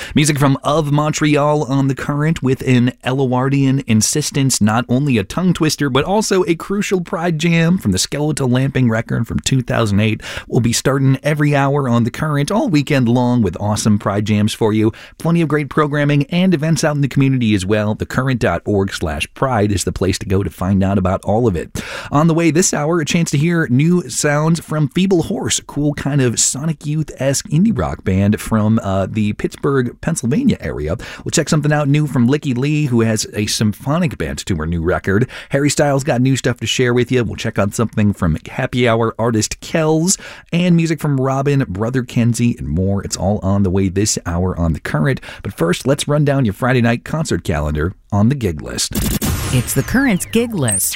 Music from Of Montreal on the Current with an Elowardian insistence, not only a tongue twister, but also a crucial pride jam from the Skeletal Lamping record from 2008. We'll be starting every hour on the Current all weekend long with awesome pride jams for you. Plenty of great programming and events out in the community as well. Thecurrent.org/pride is the place to go to find out about all of it. On the way this hour, a chance to hear new sounds from Feeble Horse, a cool kind of Sonic Youth-esque indie rock band from the Pittsburgh, Pennsylvania area. We'll check something out new from Licky Lee, who has a symphonic bent to her new record. Harry Styles got new stuff to share with you. We'll check out something from Happy Hour artist Kells, and music from Robin, Brother Kenzie, and more. It's all on the way this hour on The Current. But first, let's run down your Friday night concert calendar on the gig list. It's The Current's gig list.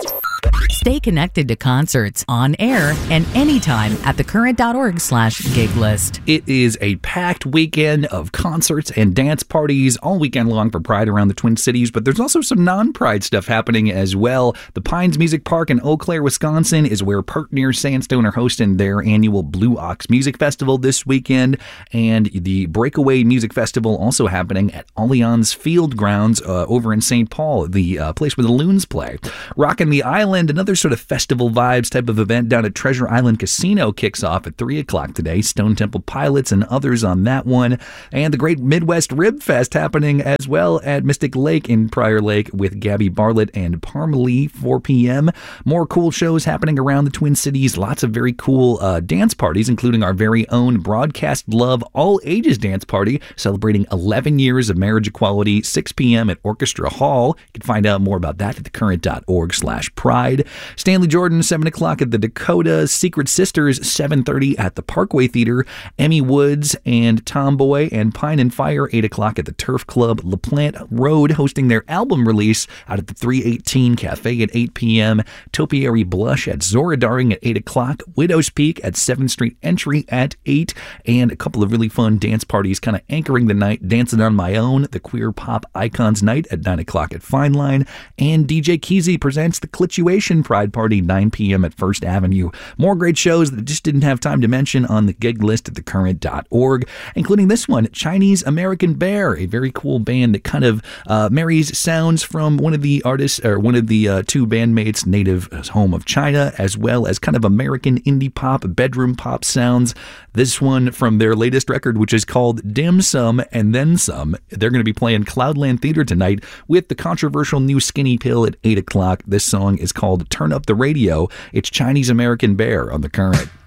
Stay connected to concerts on air and anytime at thecurrent.org/gig list. It is a packed weekend of concerts and dance parties all weekend long for Pride around the Twin Cities, but there's also some non-Pride stuff happening as well. The Pines Music Park in Eau Claire, Wisconsin is where Pert Near Sandstone are hosting their annual Blue Ox Music Festival this weekend, and the Breakaway Music Festival also happening at Allianz Field Grounds over in St. Paul, the place where the Loons play. Rockin' the Island, another sort of festival vibes type of event down at Treasure Island Casino, kicks off at 3 o'clock today. Stone Temple Pilots and others on that one. And the Great Midwest Rib Fest happening as well at Mystic Lake in Prior Lake with Gabby Bartlett and Parmalee, 4 p.m. More cool shows happening around the Twin Cities. Lots of very cool dance parties, including our very own Broadcast Love All Ages Dance Party, celebrating 11 years of marriage equality, 6 p.m. at Orchestra Hall. You can find out more about that at thecurrent.org/pride. Stanley Jordan, 7 o'clock at the Dakota. Secret Sisters, 7:30 at the Parkway Theater. Emmy Woods and Tomboy and Pine and Fire, 8 o'clock at the Turf Club. LaPlante Road hosting their album release out at the 318 Cafe at 8 p.m. Topiary Blush at Zora Darring at 8 o'clock. Widow's Peak at 7th Street Entry at 8. And a couple of really fun dance parties kind of anchoring the night. Dancing on My Own, the Queer Pop Icons Night at 9 o'clock at Fine Line. And DJ Keezy presents the Clituation Pride Party, 9 p.m. at First Avenue. More great shows that just didn't have time to mention on the gig list at thecurrent.org, including this one, Chinese American Bear, a very cool band that kind of marries sounds from one of the artists, or one of the two bandmates' native home of China, as well as kind of American indie pop, bedroom pop sounds. This one from their latest record, which is called Dim Sum and Then Some. They're going to be playing Cloudland Theater tonight with the controversial new Skinny Pill at 8 o'clock. This song is called Turn Up the Radio. It's Chinese American Bear on The Current.